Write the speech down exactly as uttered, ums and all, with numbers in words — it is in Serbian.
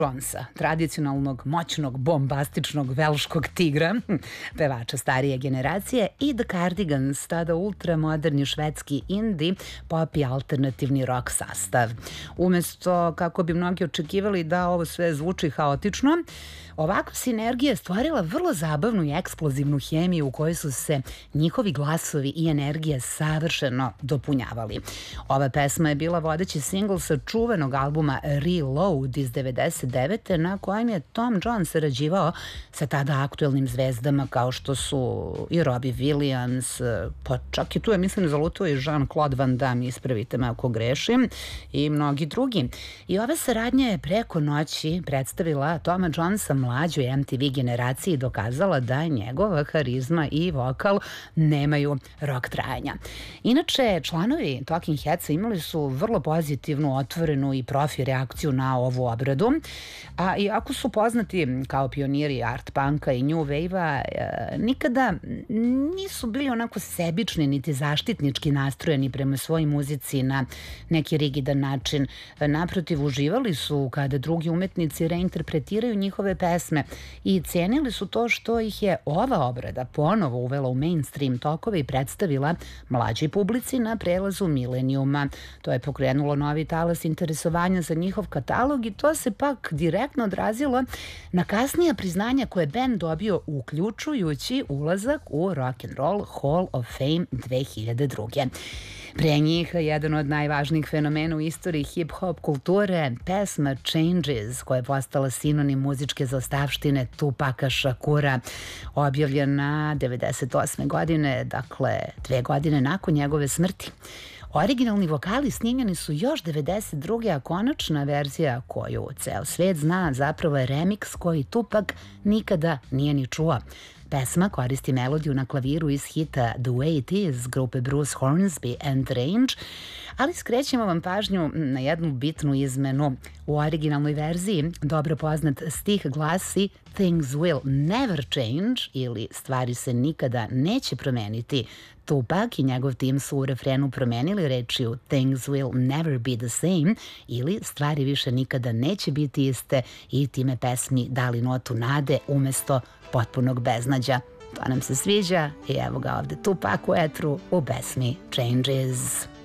Jonesa, tradicionalnog, moćnog, bombastičnog velškog tigra, pevača starije generacije, i The Cardigans, tada ultramoderni švedski indie, pop i alternativni rock sastav. Umesto, kako bi mnogi očekivali da ovo sve zvuči haotično, ovakva sinergija je stvorila vrlo zabavnu i eksplozivnu hemiju u kojoj su se njihovi glasovi i energija savršeno dopunjavali. Ova pesma je bila vodeći singl sa čuvenog albuma Reload iz devedeset devete na kojem je Tom Jones sarađivao sa tada aktuelnim zvezdama kao što su i Robbie Williams, pa čak i tu je, mislim, zalutao i Jean-Claude Van Damme, ispravite me ako grešim, i mnogi drugi. I ova saradnja je preko noći predstavila Toma Jonesa mlađoj M T V generaciji i dokazala da njegova harizma i vokal nemaju rok trajanja. Inače, članovi Talking Headsa imali su vrlo pozitivnu, otvorenu i profi reakciju na ovu obradu, a iako su poznati kao pioniri art punka i new wave-a, nikada nisu bili onako sebični niti zaštitnički nastrojeni prema svojoj muzici na neki rigidan način. Naprotiv, uživali su kada drugi umetnici reinterpretiraju njihove pesme i cenili su to što ih je ova obrada ponovo uvela u mainstream tokove i predstavila mlađoj publici na prelazu milenijuma. To je pokrenulo novi talas interesovanja za njihov katalog i to se pak direktno odrazilo na kasnija priznanja koje je band dobio, uključujući ulazak u Rock and Roll Hall of Fame dve hiljade druge. Pre njih, jedan od najvažnijih fenomena u istoriji hip-hop kulture, pesma Changes, koja je postala sinonim muzičke zaostavštine Tupaka Šakura, objavljena devedeset osme godine, dakle dve godine nakon njegove smrti. Originalni vokali snimljeni su još devedeset druge, a konačna verzija koju ceo svet zna zapravo je remix koji Tupak nikada nije ni čuo. Pesma koristi melodiju na klaviru iz hita The Way It Is grupe Bruce Hornsby and Range, ali skrećemo vam pažnju na jednu bitnu izmenu. U originalnoj verziji dobro poznat stih glasi Things will never change, ili stvari se nikada neće promeniti. Tupac i njegov tim su u refrenu promenili rečju Things will never be the same, ili stvari više nikada neće biti iste, i time pesmi dali notu nade umesto potpunog beznađa. To nam se sviđa i evo ga ovde Tupac u etru u pesmi Changes.